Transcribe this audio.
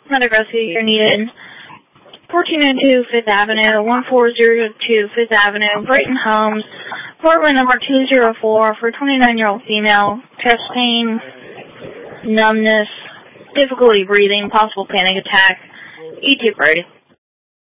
Medical rescue, you're needed. 1402 5th Avenue, 1402 5th Avenue, Brighton Homes, Portland number 204 for a 29-year-old female. Chest pain, numbness, difficulty breathing, possible panic attack. ET Brady.